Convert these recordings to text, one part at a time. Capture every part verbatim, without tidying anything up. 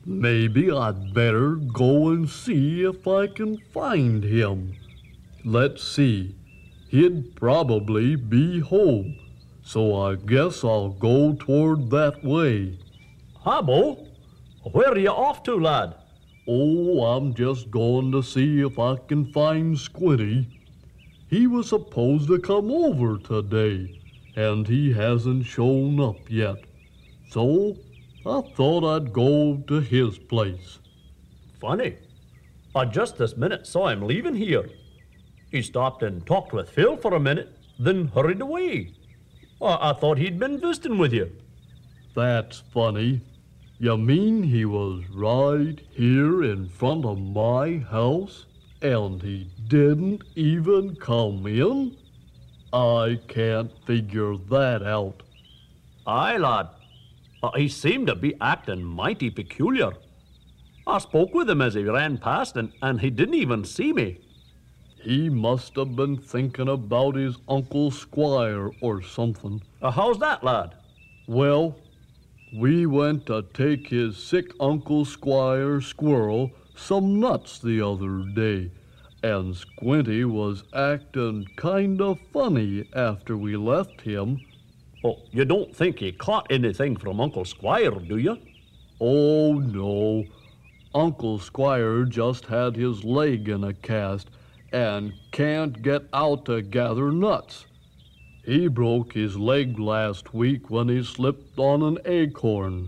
Maybe I'd better go and see if I can find him. Let's see. He'd probably be home, so I guess I'll go toward that way. Hi, Bo. Where are you off to, lad? Oh, I'm just going to see if I can find Squinty. He was supposed to come over today, and he hasn't shown up yet. So I thought I'd go to his place. Funny. I just this minute saw him leaving here. He stopped and talked with Phil for a minute, then hurried away. I, I thought he'd been visiting with you. That's funny. You mean he was right here in front of my house, and he didn't even come in? I can't figure that out. Aye, lad. Uh, he seemed to be acting mighty peculiar. I spoke with him as he ran past, and, and he didn't even see me. He must have been thinking about his Uncle Squire or something. Uh, how's that, lad? Well, we went to take his sick Uncle Squire Squirrel some nuts the other day, and Squinty was acting kind of funny after we left him. Oh, you don't think he caught anything from Uncle Squire, do you? Oh, no. Uncle Squire just had his leg in a cast and can't get out to gather nuts. He broke his leg last week when he slipped on an acorn.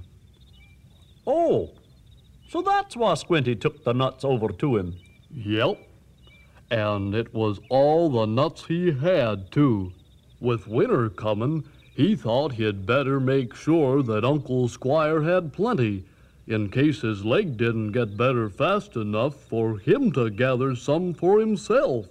Oh, so that's why Squinty took the nuts over to him. Yep. And it was all the nuts he had, too. With winter coming, he thought he'd better make sure that Uncle Squire had plenty, in case his leg didn't get better fast enough for him to gather some for himself.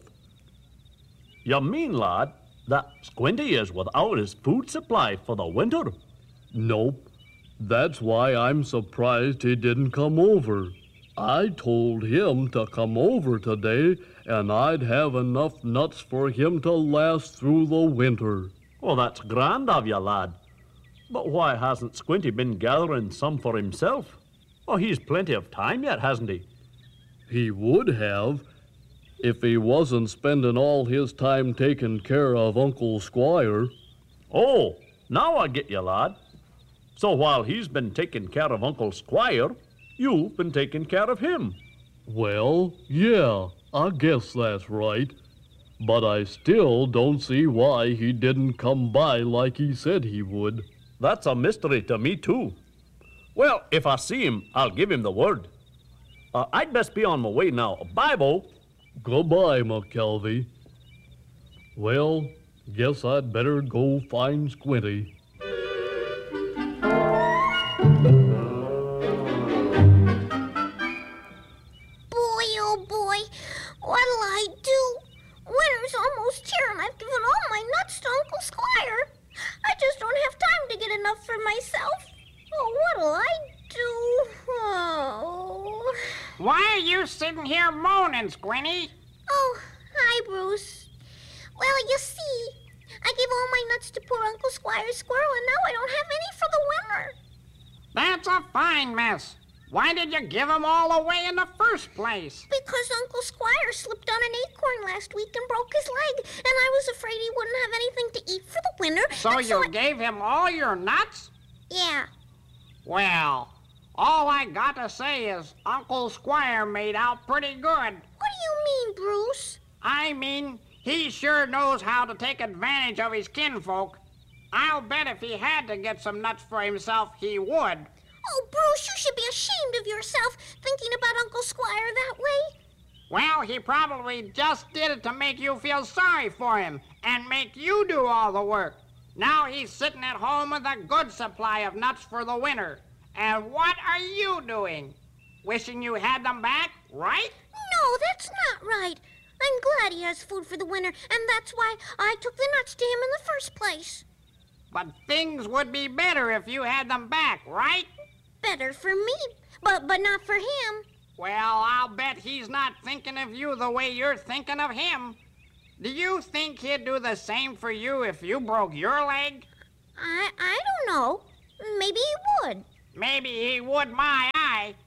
You mean, lad, that Squinty is without his food supply for the winter? Nope. That's why I'm surprised he didn't come over. I told him to come over today, and I'd have enough nuts for him to last through the winter. Well, that's grand of you, lad. But why hasn't Squinty been gathering some for himself? Oh, he's plenty of time yet, hasn't he? He would have, if he wasn't spending all his time taking care of Uncle Squire. Oh, now I get you, lad. So while he's been taking care of Uncle Squire, you've been taking care of him. Well, yeah, I guess that's right. But I still don't see why he didn't come by like he said he would. That's a mystery to me, too. Well, if I see him, I'll give him the word. Uh, I'd best be on my way now. Bye, Bo. Goodbye, McKelvey. Well, guess I'd better go find Squinty. Boy, oh boy, what'll I do? Winter's almost here, and I've given all my nuts to Uncle Squire. I just don't have time to get enough for myself. Oh, what'll I do? Oh. Why are you sitting here moaning, Squinty? Oh, hi, Bruce. Well, you see, I gave all my nuts to poor Uncle Squire Squirrel, and now I don't have any for the winter. That's a fine mess. Why did you give them all away in the first place? Because Uncle Squire slipped on an acorn last week and broke his leg, and I was afraid he wouldn't have anything to eat for the winter. So and you I... gave him all your nuts? Yeah. Well, all I got to say is Uncle Squire made out pretty good. What do you mean, Bruce? I mean, he sure knows how to take advantage of his kinfolk. I'll bet if he had to get some nuts for himself, he would. Oh, Bruce, you should be ashamed of yourself thinking about Uncle Squire that way. Well, he probably just did it to make you feel sorry for him and make you do all the work. Now he's sitting at home with a good supply of nuts for the winter. And what are you doing? Wishing you had them back, right? No, that's not right. I'm glad he has food for the winter, and that's why I took the nuts to him in the first place. But things would be better if you had them back, right? Better for me, but but not for him. Well, I'll bet he's not thinking of you the way you're thinking of him. Do you think he'd do the same for you if you broke your leg? I I don't know. Maybe he would. Maybe he would my eye.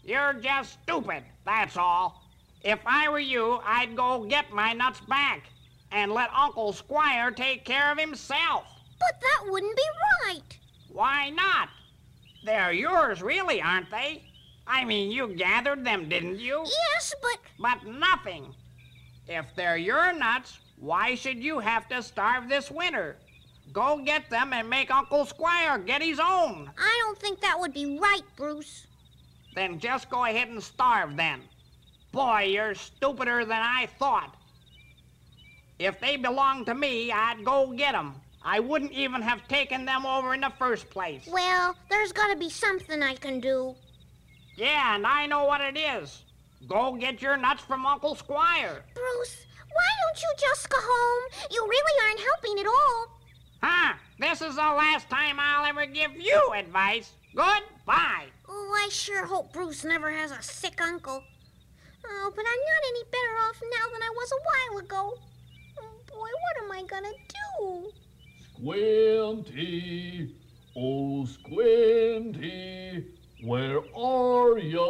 You're just stupid, that's all. If I were you, I'd go get my nuts back and let Uncle Squire take care of himself. But that wouldn't be right. Why not? They're yours, really, aren't they? I mean, you gathered them, didn't you? Yes, but... But nothing. If they're your nuts, why should you have to starve this winter? Go get them and make Uncle Squire get his own. I don't think that would be right, Bruce. Then just go ahead and starve then. Boy, you're stupider than I thought. If they belonged to me, I'd go get them. I wouldn't even have taken them over in the first place. Well, there's got to be something I can do. Yeah, and I know what it is. Go get your nuts from Uncle Squire. Bruce, why don't you just go home? You really aren't helping at all. Huh? This is the last time I'll ever give you advice. Goodbye. Oh, I sure hope Bruce never has a sick uncle. Oh, but I'm not any better off now than I was a while ago. Oh, boy, what am I gonna do? Squinty, oh Squinty, where are ya?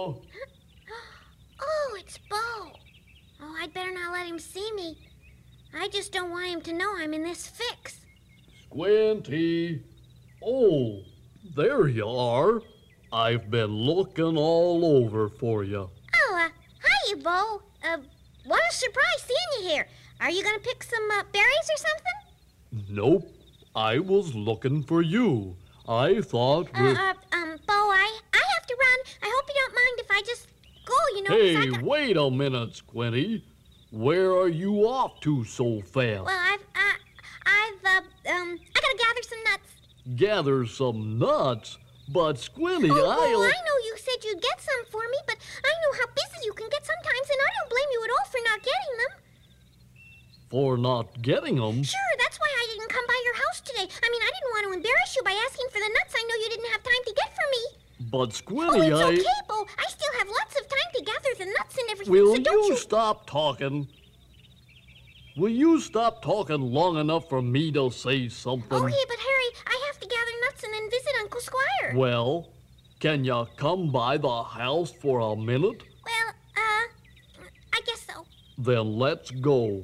Oh, it's Bo. Oh, I'd better not let him see me. I just don't want him to know I'm in this fix. Squinty, oh, there you are. I've been looking all over for you. Oh, uh, hiya, Bo. Uh, what a surprise seeing you here. Are you gonna pick some uh, berries or something? Nope, I was looking for you. I thought Uh, with... uh, um, Bo, I, I have to run. I hope you don't mind if I just go, you know. 'cause I Hey, got... wait a minute, Squinty. Where are you off to so fast? Well, I've, uh, I've, uh, um, I gotta gather some nuts. Gather some nuts? But Squinty, Oh, Bo, I'll... I know you said you'd get some for me, but I know how busy you can get sometimes, and I don't blame you at all for not getting them. For not getting them? Sure, that's why I didn't come by your house today. I mean, I didn't want to embarrass you by asking for the nuts I know you didn't have time to get for me. But Oh, Squinty, it's I... okay, Bo. I still have lots of time to gather the nuts and everything, Will so don't you you... stop talking? Will you stop talking long enough for me to say something? Oh, yeah, but Harry, I have to gather nuts and then visit Uncle Squire. Well, can you come by the house for a minute? Well, uh, I guess so. Then let's go.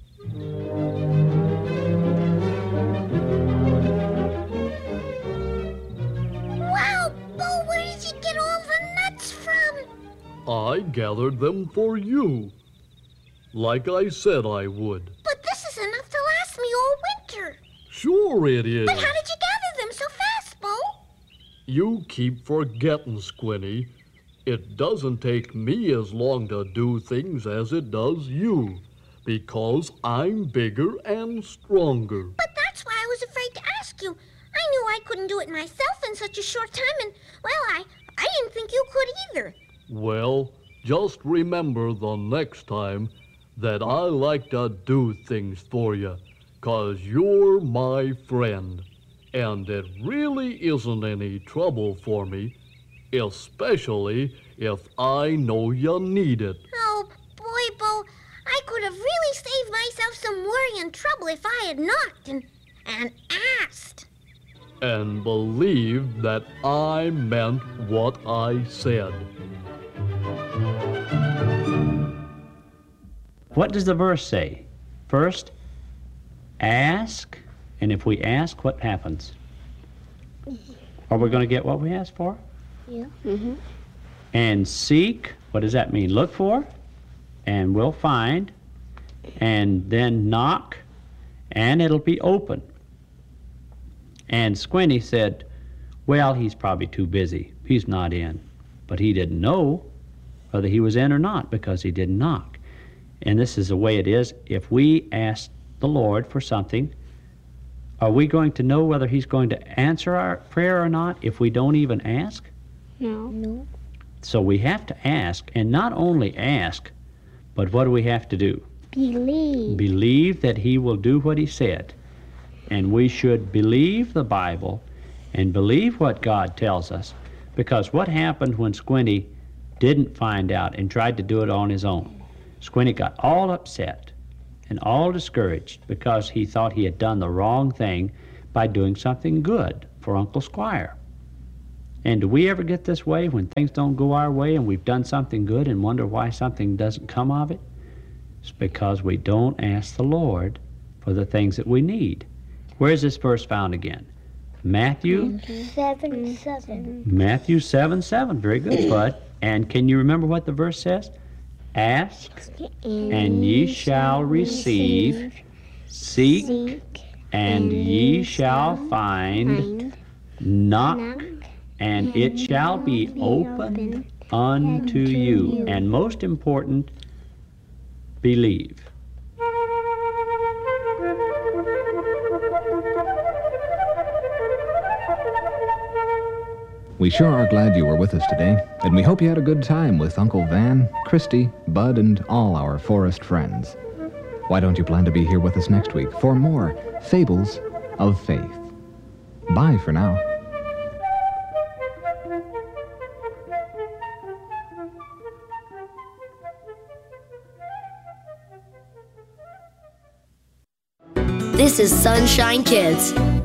Wow, Bo, where did you get all the nuts from? I gathered them for you. Like I said I would. But this is enough to last me all winter. Sure it is. But how did you gather them so fast, Bo? You keep forgetting, Squinty. It doesn't take me as long to do things as it does you, because I'm bigger and stronger. But that's why I was afraid to ask you. I knew I couldn't do it myself in such a short time, and, well, I, I didn't think you could either. Well, just remember the next time that I like to do things for you, 'cause you're my friend, and it really isn't any trouble for me, especially if I know you need it. Oh, boy, Bo, I could have really saved myself some worry and trouble if I had knocked and, and asked. And believed that I meant what I said. What does the verse say? First, ask, and if we ask, what happens? Are we going to get what we ask for? Yeah. And seek, what does that mean? Look for, and we'll find, and then knock, and it'll be open. And Squinty said, well, he's probably too busy. He's not in. But he didn't know whether he was in or not because he didn't knock. And this is the way it is. If we ask the Lord for something, are we going to know whether he's going to answer our prayer or not if we don't even ask? No. No. So we have to ask, and not only ask, but what do we have to do? Believe. Believe that he will do what he said. And we should believe the Bible and believe what God tells us, because what happened when Squinty didn't find out and tried to do it on his own? Squinty got all upset and all discouraged because he thought he had done the wrong thing by doing something good for Uncle Squire. And do we ever get this way when things don't go our way and we've done something good and wonder why something doesn't come of it? It's because we don't ask the Lord for the things that we need. Where's this verse found again? Matthew? Seven, seven. Matthew seven, seven. Very good, bud. And can you remember what the verse says? Ask, and ye shall receive. Seek, and ye shall find. Knock, and it shall be opened unto you. And most important, believe. We sure are glad you were with us today, and we hope you had a good time with Uncle Van, Christy, Bud, and all our forest friends. Why don't you plan to be here with us next week for more Fables of Faith? Bye for now. This is Sunshine Kids.